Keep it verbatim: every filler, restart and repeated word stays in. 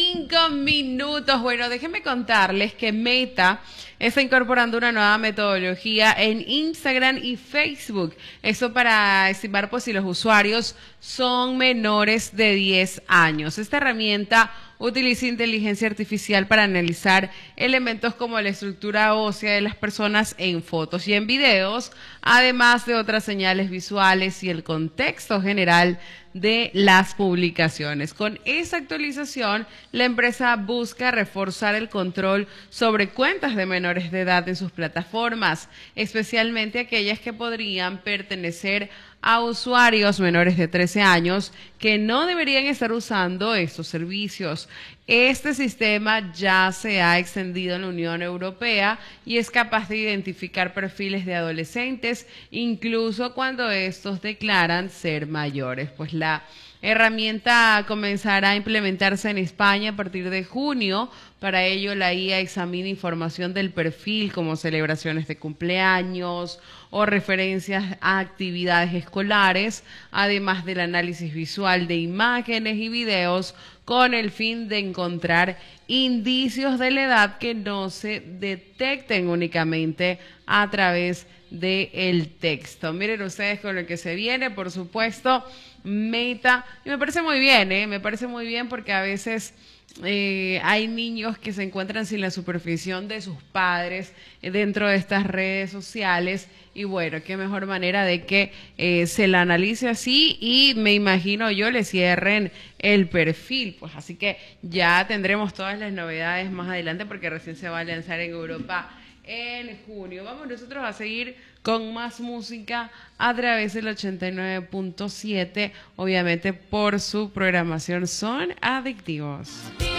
cinco minutos. Bueno, déjenme contarles que Meta está incorporando una nueva metodología en Instagram y Facebook. Eso para estimar pues si los usuarios son menores de diez años. Esta herramienta utiliza inteligencia artificial para analizar elementos como la estructura ósea de las personas en fotos y en videos, además de otras señales visuales y el contexto general de las publicaciones. Con esa actualización, la empresa busca reforzar el control sobre cuentas de menores de edad en sus plataformas, especialmente aquellas que podrían pertenecer a usuarios menores de trece años que no deberían estar usando estos servicios. Este sistema ya se ha extendido en la Unión Europea y es capaz de identificar perfiles de adolescentes, incluso cuando estos declaran ser mayores. Pues la herramienta comenzará a implementarse en España a partir de junio. Para ello, la I A examina información del perfil como celebraciones de cumpleaños o referencias a actividades escolares, además del análisis visual de imágenes y videos con el fin de encontrar indicios de la edad que no se detecten únicamente a través del texto. Miren ustedes con lo que se viene, por supuesto, Meta, y me parece muy bien, ¿eh? Me parece muy bien porque a veces eh, hay niños que se encuentran sin la supervisión de sus padres eh, dentro de estas redes sociales, y bueno, qué mejor manera de que eh, se la analice así y me imagino yo le cierren el perfil, pues así que ya tendremos todas las novedades más adelante porque recién se va a lanzar en Europa en junio. Vamos nosotros a seguir con más música a través del ochenta y nueve punto siete, obviamente por su programación Son Adictivos.